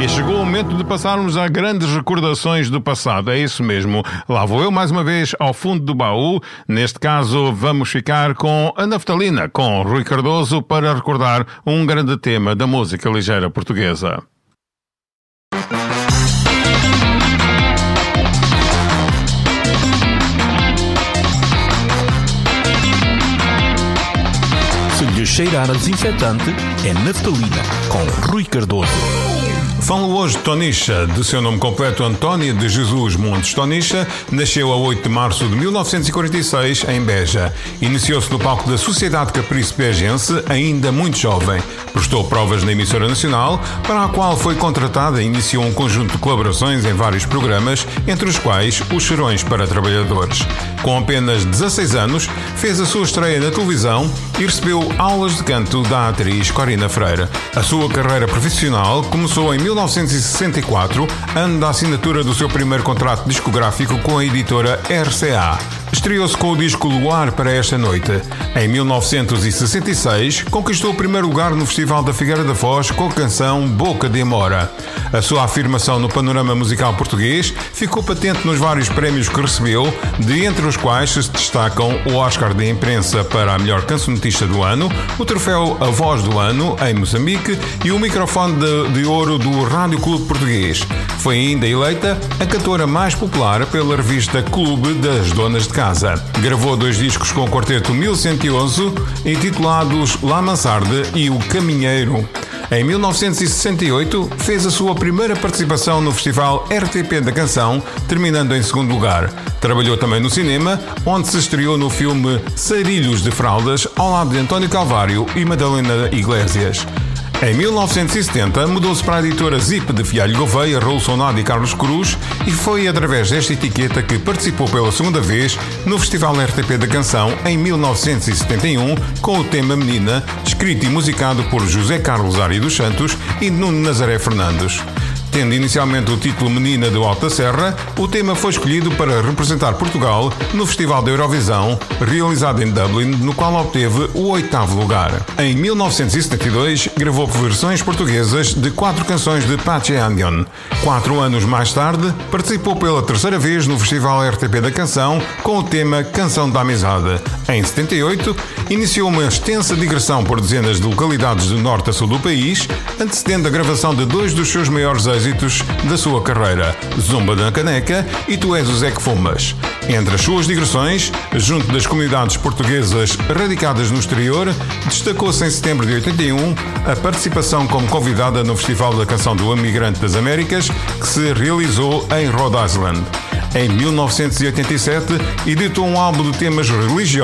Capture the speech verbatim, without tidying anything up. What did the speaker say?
E chegou o momento de passarmos a grandes recordações do passado. É isso mesmo. Lá vou eu mais uma vez ao fundo do baú. Neste caso vamos ficar com a Naftalina, com Rui Cardoso, para recordar um grande tema da música ligeira portuguesa. Se lhe cheirar a desinfetante, é Naftalina, com Rui Cardoso. Falo hoje de Tonicha, de seu nome completo Antónia de Jesus Montes Tonicha, nasceu a oito de março de mil novecentos e quarenta e seis em Beja. Iniciou-se no palco da Sociedade Caprice Bejense, ainda muito jovem. Prestou provas na emissora nacional, para a qual foi contratada e iniciou um conjunto de colaborações em vários programas, entre os quais Os Cheirões para Trabalhadores. Com apenas dezasseis anos, fez a sua estreia na televisão e recebeu aulas de canto da atriz Corina Freire. A sua carreira profissional começou em mil novecentos e sessenta e quatro, ano da assinatura do seu primeiro contrato discográfico com a editora R C A. Estreou-se com o disco Luar para esta noite. Em mil novecentos e sessenta e seis, conquistou o primeiro lugar no Festival da Figueira da Foz com a canção Boca de Amora. A sua afirmação no panorama musical português ficou patente nos vários prémios que recebeu, de entre os quais se destacam o Oscar de Imprensa para a melhor cancionetista do ano, o troféu A Voz do Ano, em Moçambique, e o microfone de, de ouro do Rádio Clube Português. Foi ainda eleita a cantora mais popular pela revista Clube das Donas de Casa. Gravou dois discos com o quarteto mil cento e onze, intitulados La Mansarde e O Caminheiro. Em mil novecentos e sessenta e oito, fez a sua primeira participação no Festival R T P da Canção, terminando em segundo lugar. Trabalhou também no cinema, onde se estreou no filme Sarilhos de Fraldas, ao lado de António Calvário e Madalena Iglesias. Em mil novecentos e setenta, mudou-se para a editora Zip de Fialho Gouveia, Raul Sonado e Carlos Cruz, e foi através desta etiqueta que participou pela segunda vez no Festival R T P da Canção em mil novecentos e setenta e um, com o tema Menina, escrito e musicado por José Carlos Ari dos Santos e Nuno Nazaré Fernandes. Tendo inicialmente o título Menina do Alto da Serra, o tema foi escolhido para representar Portugal no Festival da Eurovisão, realizado em Dublin, no qual obteve o oitavo lugar. Em mil novecentos e setenta e dois, gravou versões portuguesas de quatro canções de Patxi Andion. Quatro anos mais tarde, participou pela terceira vez no Festival R T P da Canção com o tema Canção da Amizade. Em setenta e oito, iniciou uma extensa digressão por dezenas de localidades do norte a sul do país, antecedendo a gravação de dois dos seus maiores êxitos da sua carreira, Zumba da Caneca e Tu És o Zé que Fumas. Entre as suas digressões, junto das comunidades portuguesas radicadas no exterior, destacou-se em setembro de oitenta e um a participação como convidada no Festival da Canção do Imigrante das Américas, que se realizou em Rhode Island. Em mil novecentos e oitenta e sete, editou um álbum de temas religiosos